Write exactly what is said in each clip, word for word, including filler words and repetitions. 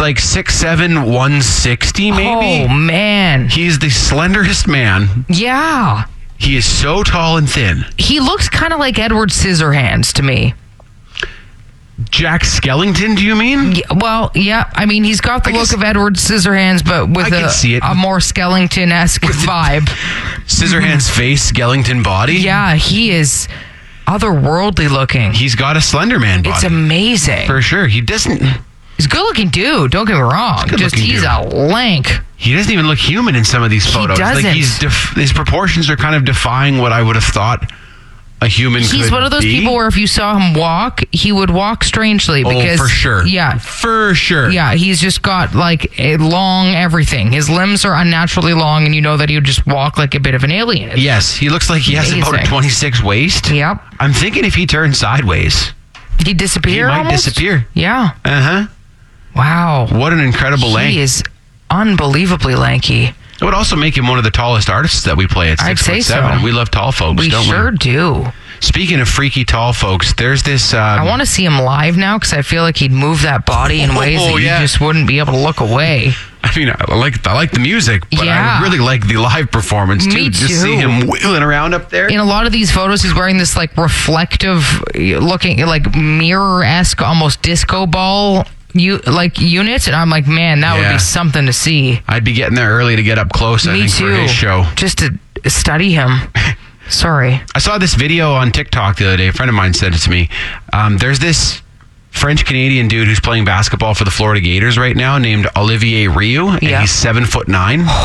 like six seven, one sixty maybe. Oh, man. He's the slenderest man. Yeah. He is so tall and thin. He looks kind of like Edward Scissorhands to me. Jack Skellington, do you mean? Yeah, well, yeah. I mean, he's got the I look guess- of Edward Scissorhands, but with I can a, see it. a more Skellington-esque vibe. Scissorhands face, Skellington body. Yeah, he is otherworldly looking. He's got a slender man body. It's amazing. For sure. He doesn't... He's a good-looking dude. Don't get me wrong. He's a Just good-looking he's dude. a lank. He doesn't even look human in some of these photos. doesn't. Like he's def- his proportions are kind of defying what I would have thought a human could be. He's one of those people where if you saw him walk, he would walk strangely. Because, oh, for sure. Yeah. For sure. Yeah, he's just got like a long everything. His limbs are unnaturally long, and you know that he would just walk like a bit of an alien. Yes, he looks like he has about a Amazing. twenty-six waist. Yep. I'm thinking if he turned sideways, He'd disappear he might almost? disappear. Yeah. Uh-huh. Wow. What an incredible He length. is unbelievably lanky. It would also make him one of the tallest artists that we play at I'd six say foot seven. so. We love tall folks, We don't sure we? do. Speaking of freaky tall folks, there's this... Um, I want to see him live now because I feel like he'd move that body in ways Oh, that yeah. you just wouldn't be able to look away. I mean, I like I like the music, but Yeah. I really like the live performance, too. Me Just too. see him wheeling around up there. In a lot of these photos, he's wearing this like reflective looking, like mirror-esque, almost disco ball you like units, and I'm like, man, that would Yeah. be something to see. I'd be getting there early to get up close, I Me think, too. for his show. Just to study him. Sorry. I saw this video on TikTok the other day. A friend of mine sent it to me. Um, there's this French-Canadian dude who's playing basketball for the Florida Gators right now named Olivier Rioux, and Yeah. he's seven foot nine. And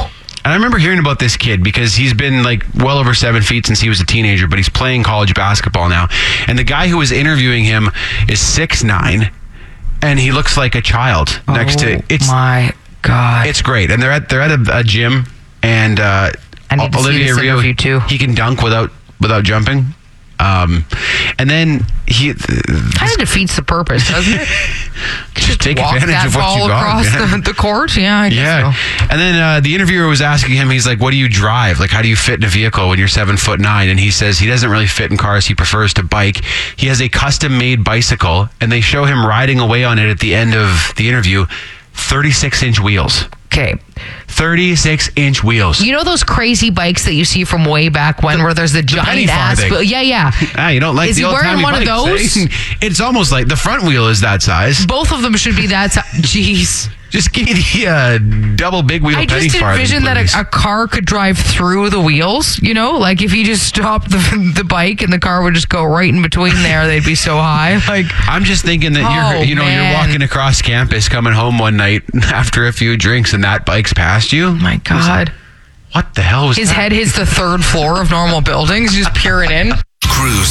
I remember hearing about this kid because he's been like well over seven feet since he was a teenager, but he's playing college basketball now. And the guy who was interviewing him is six nine, and he looks like a child next oh, to it's. my God. It's great, and they're at they're at a, a gym, and uh, I need to see Olivier this Rioux, interview, too. he can dunk without without jumping. Um, and then he kind of defeats the purpose, doesn't it? just take Walk advantage that of what ball you got. across Yeah. the, the court. Yeah, I guess Yeah. so. And then uh, the interviewer was asking him, he's like, what do you drive? Like, how do you fit in a vehicle when you're seven foot nine? And he says he doesn't really fit in cars. He prefers to bike. He has a custom made bicycle, and they show him riding away on it at the end of the interview. thirty-six inch wheels. Okay. thirty-six inch wheels. You know those crazy bikes that you see from way back when, where there's the, penny giant ass? farthing. Yeah, yeah. Ah, you don't like Is the he old wearing timey one of bikes, those? eh? It's almost like the front wheel is that size. Both of them should be that size. Jeez. Just give me the uh, double big wheel I penny just farthing, envision that please. a, a car could drive through the wheels, you know? Like if you just stopped the, the bike and the car would just go right in between there, they'd be so high. Like, I'm just thinking that Oh, you're, you know, man. you're walking across campus, coming home one night after a few drinks, and that bike's past you. my God. What the hell was His that? head hits the third floor of normal buildings, just peering in. Cruise